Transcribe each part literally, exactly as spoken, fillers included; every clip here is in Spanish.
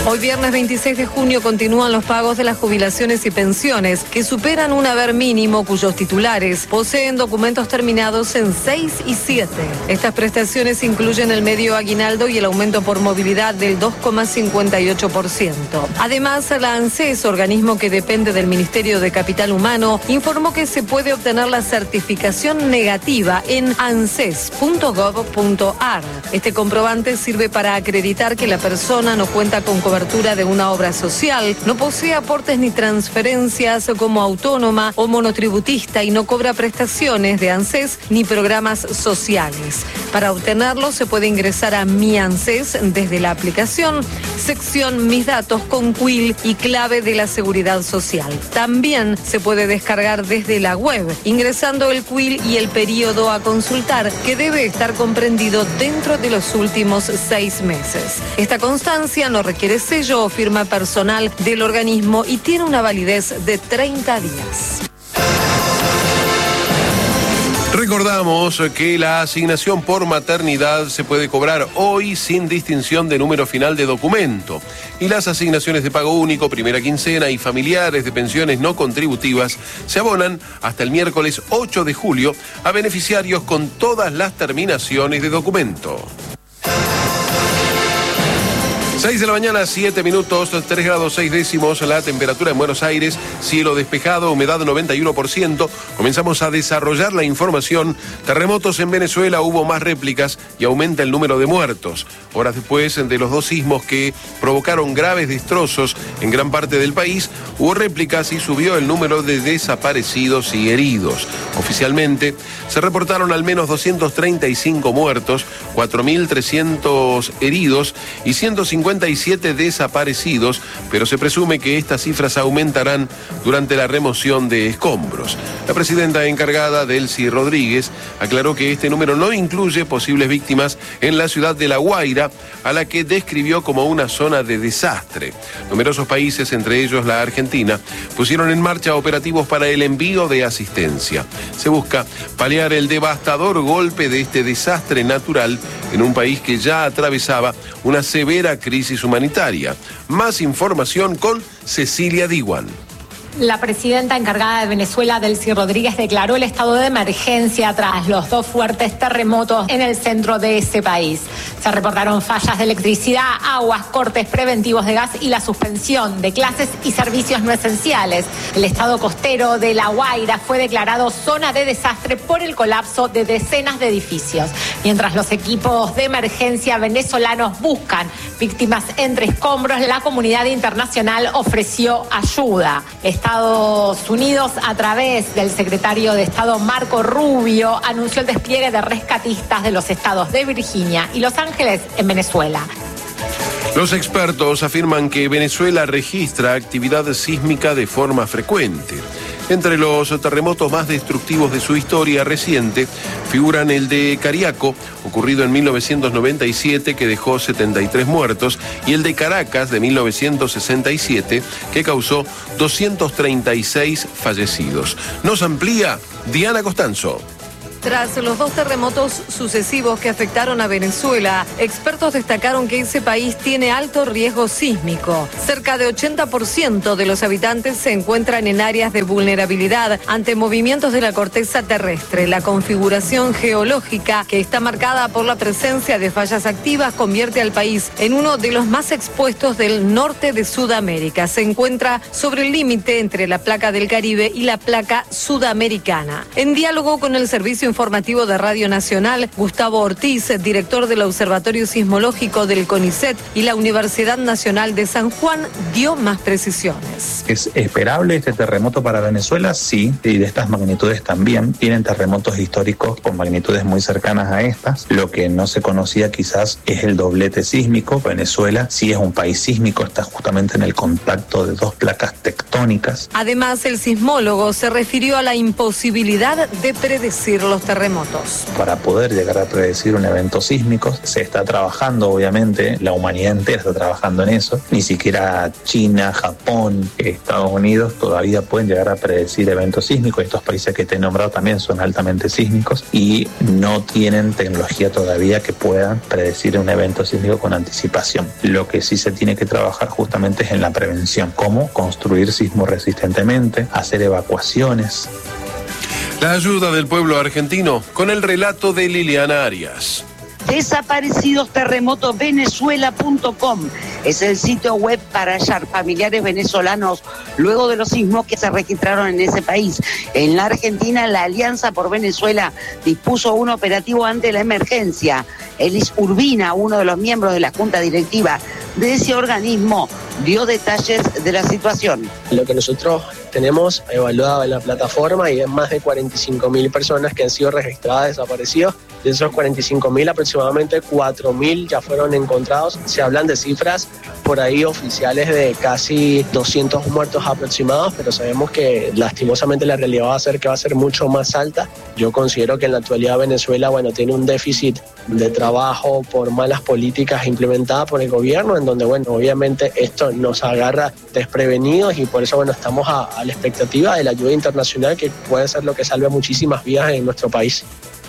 Hoy viernes veintiséis de junio continúan los pagos de las jubilaciones y pensiones que superan un haber mínimo cuyos titulares poseen documentos terminados en seis y siete. Estas prestaciones incluyen el medio aguinaldo y el aumento por movilidad del dos coma cincuenta y ocho por ciento. Además, la ANSES, organismo que depende del Ministerio de Capital Humano, informó que se puede obtener la certificación negativa en anses punto gov punto ar. Este comprobante sirve para acreditar que la persona no cuenta con cobertura de una obra social, no posee aportes ni transferencias como autónoma o monotributista y no cobra prestaciones de ANSES ni programas sociales. Para obtenerlo se puede ingresar a Mi ANSES desde la aplicación, sección Mis datos con Quill y clave de la Seguridad Social. También se puede descargar desde la web, ingresando el Quill y el periodo a consultar, que debe estar comprendido dentro de los últimos seis meses. Esta constancia no requiere sello o firma personal del organismo y tiene una validez de treinta días. Recordamos que la asignación por maternidad se puede cobrar hoy sin distinción de número final de documento. Y las asignaciones de pago único, primera quincena y familiares de pensiones no contributivas se abonan hasta el miércoles ocho de julio a beneficiarios con todas las terminaciones de documento. seis de la mañana, siete minutos, tres grados seis décimos la temperatura en Buenos Aires, cielo despejado, humedad noventa y uno por ciento. Comenzamos a desarrollar la información. Terremotos en Venezuela, hubo más réplicas y aumenta el número de muertos. Horas después de los dos sismos que provocaron graves destrozos en gran parte del país, hubo réplicas y subió el número de desaparecidos y heridos. Oficialmente se reportaron al menos doscientos treinta y cinco muertos, cuatro mil trescientos heridos y ciento cincuenta y siete desaparecidos, pero se presume que estas cifras aumentarán durante la remoción de escombros. La presidenta encargada, Delcy Rodríguez, aclaró que este número no incluye posibles víctimas en la ciudad de La Guaira, a la que describió como una zona de desastre. Numerosos países, entre ellos la Argentina, pusieron en marcha operativos para el envío de asistencia. Se busca paliar el devastador golpe de este desastre natural en un país que ya atravesaba una severa crisis humanitaria. Más información con Cecilia Diwan. La presidenta encargada de Venezuela, Delcy Rodríguez, declaró el estado de emergencia tras los dos fuertes terremotos en el centro de ese país. Se reportaron fallas de electricidad, aguas, cortes preventivos de gas y la suspensión de clases y servicios no esenciales. El estado costero de La Guaira fue declarado zona de desastre por el colapso de decenas de edificios. Mientras los equipos de emergencia venezolanos buscan víctimas entre escombros, la comunidad internacional ofreció ayuda. Estados Unidos, a través del secretario de Estado Marco Rubio, anunció el despliegue de rescatistas de los estados de Virginia y Los Ángeles en Venezuela. Los expertos afirman que Venezuela registra actividad sísmica de forma frecuente. Entre los terremotos más destructivos de su historia reciente figuran el de Cariaco, ocurrido en mil novecientos noventa y siete, que dejó setenta y tres muertos, y el de Caracas, de mil novecientos sesenta y siete, que causó doscientos treinta y seis fallecidos. Nos amplía Diana Costanzo. Tras los dos terremotos sucesivos que afectaron a Venezuela, expertos destacaron que ese país tiene alto riesgo sísmico. Cerca de ochenta por ciento de los habitantes se encuentran en áreas de vulnerabilidad ante movimientos de la corteza terrestre. La configuración geológica, que está marcada por la presencia de fallas activas, convierte al país en uno de los más expuestos del norte de Sudamérica. Se encuentra sobre el límite entre la placa del Caribe y la placa sudamericana. En diálogo con el Servicio Informativo de Radio Nacional, Gustavo Ortiz, director del Observatorio Sismológico del CONICET y la Universidad Nacional de San Juan, dio más precisiones. ¿Es esperable este terremoto para Venezuela? Sí, y de estas magnitudes también. Tienen terremotos históricos con magnitudes muy cercanas a estas. Lo que no se conocía quizás es el doblete sísmico. Venezuela sí es un país sísmico, está justamente en el contacto de dos placas tectónicas. Además, el sismólogo se refirió a la imposibilidad de predecir los nuevos terremotos. Para poder llegar a predecir un evento sísmico, se está trabajando, obviamente, la humanidad entera está trabajando en eso. Ni siquiera China, Japón, Estados Unidos todavía pueden llegar a predecir eventos sísmicos. Estos países que te he nombrado también son altamente sísmicos y no tienen tecnología todavía que puedan predecir un evento sísmico con anticipación. Lo que sí se tiene que trabajar justamente es en la prevención, cómo construir sismo resistentemente, hacer evacuaciones. La ayuda del pueblo argentino con el relato de Liliana Arias. Desaparecidos terremotos venezuela punto com es el sitio web para hallar familiares venezolanos luego de los sismos que se registraron en ese país. En la Argentina, la Alianza por Venezuela dispuso un operativo ante la emergencia. Elis Urbina, uno de los miembros de la junta directiva de ese organismo, dio detalles de la situación. Lo que nosotros tenemos evaluado en la plataforma y es más de cuarenta y cinco mil personas que han sido registradas desaparecidos. De esos cuarenta y cinco mil, aproximadamente cuatro mil ya fueron encontrados. Se hablan de cifras por ahí oficiales de casi doscientos muertos aproximados, pero sabemos que lastimosamente la realidad va a ser que va a ser mucho más alta. Yo considero que en la actualidad Venezuela, bueno, tiene un déficit de trabajo por malas políticas implementadas por el gobierno, en donde, bueno, obviamente esto nos agarra desprevenidos y por eso, bueno, estamos a, a la expectativa de la ayuda internacional que puede ser lo que salve muchísimas vidas en nuestro país.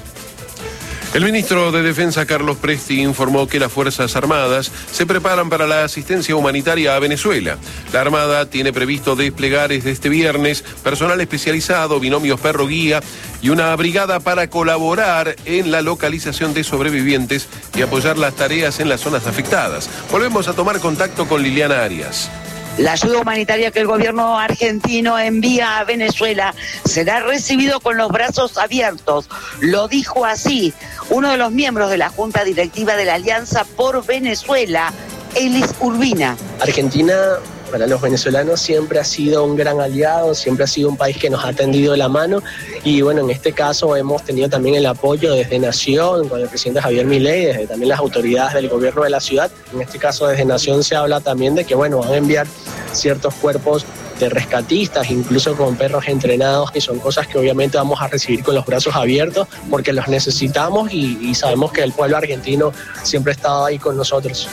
El ministro de Defensa, Carlos Presti, informó que las Fuerzas Armadas se preparan para la asistencia humanitaria a Venezuela. La Armada tiene previsto desplegar desde este viernes personal especializado, binomios perro-guía y una brigada para colaborar en la localización de sobrevivientes y apoyar las tareas en las zonas afectadas. Volvemos a tomar contacto con Liliana Arias. La ayuda humanitaria que el gobierno argentino envía a Venezuela será recibido con los brazos abiertos. Lo dijo así uno de los miembros de la Junta Directiva de la Alianza por Venezuela, Elis Urbina. Argentina, para los venezolanos, siempre ha sido un gran aliado, siempre ha sido un país que nos ha tendido la mano y bueno, en este caso hemos tenido también el apoyo desde Nación, con el presidente Javier Milei, desde también las autoridades del gobierno de la ciudad. En este caso desde Nación se habla también de que bueno, van a enviar ciertos cuerpos de rescatistas, incluso con perros entrenados, que son cosas que obviamente vamos a recibir con los brazos abiertos porque los necesitamos y, y sabemos que el pueblo argentino siempre ha estado ahí con nosotros.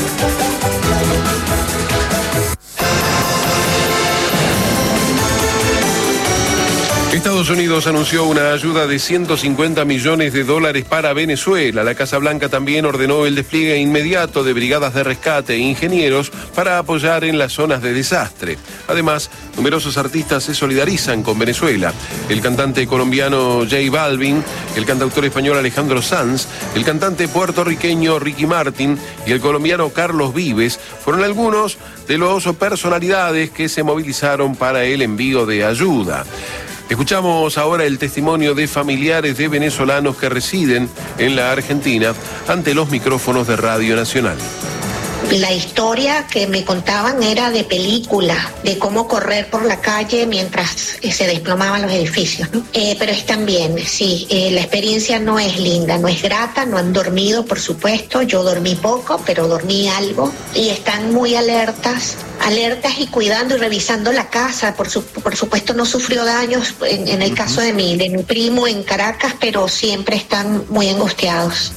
Estados Unidos anunció una ayuda de ciento cincuenta millones de dólares para Venezuela. La Casa Blanca también ordenó el despliegue inmediato de brigadas de rescate e ingenieros para apoyar en las zonas de desastre. Además, numerosos artistas se solidarizan con Venezuela. El cantante colombiano J Balvin, el cantautor español Alejandro Sanz, el cantante puertorriqueño Ricky Martin y el colombiano Carlos Vives fueron algunos de los personalidades que se movilizaron para el envío de ayuda. Escuchamos ahora el testimonio de familiares de venezolanos que residen en la Argentina ante los micrófonos de Radio Nacional. La historia que me contaban era de película, de cómo correr por la calle mientras eh, se desplomaban los edificios, ¿no? Eh, pero están bien, sí, eh, la experiencia no es linda, no es grata, no han dormido, por supuesto, yo dormí poco, pero dormí algo, y están muy alertas, alertas y cuidando y revisando la casa, por, su, por supuesto no sufrió daños en, en el uh-huh. caso de mi, de mi primo en Caracas, pero siempre están muy angustiados.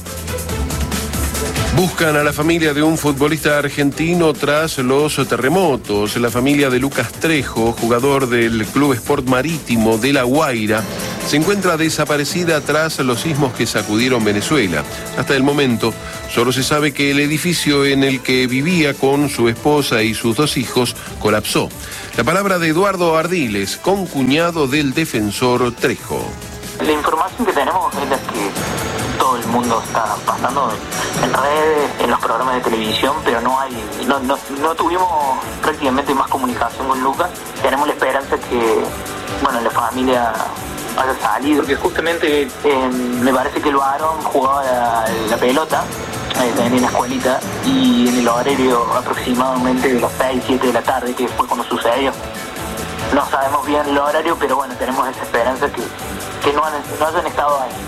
Buscan a la familia de un futbolista argentino tras los terremotos. La familia de Lucas Trejo, jugador del Club Sport Marítimo de La Guaira, se encuentra desaparecida tras los sismos que sacudieron Venezuela. Hasta el momento, solo se sabe que el edificio en el que vivía con su esposa y sus dos hijos colapsó. La palabra de Eduardo Ardiles, concuñado del defensor Trejo. La información que tenemos es la que todo el mundo está pasando en redes, en los programas de televisión, pero no hay, no, no, no tuvimos prácticamente más comunicación con Lucas. Tenemos la esperanza que, bueno, la familia haya salido, porque justamente eh, me parece que el varón jugaba la, la pelota eh, en la escuelita y en el horario aproximadamente de las seis, siete de la tarde, que fue cuando sucedió. No sabemos bien el horario, pero bueno, tenemos esa esperanza que, que no, han, no hayan estado ahí.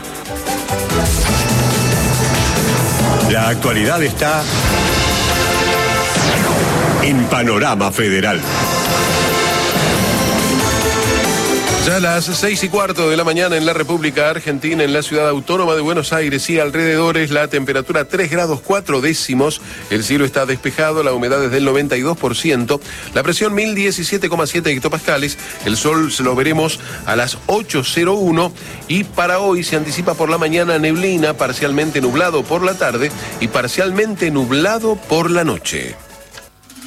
La actualidad está en Panorama Federal. Ya a las seis y cuarto de la mañana en la República Argentina, en la ciudad autónoma de Buenos Aires y alrededores, la temperatura tres grados cuatro décimos, el cielo está despejado, la humedad es del noventa y dos por ciento, la presión mil diecisiete coma siete hectopascales, el sol se lo veremos a las ocho cero uno y para hoy se anticipa por la mañana neblina, parcialmente nublado por la tarde y parcialmente nublado por la noche.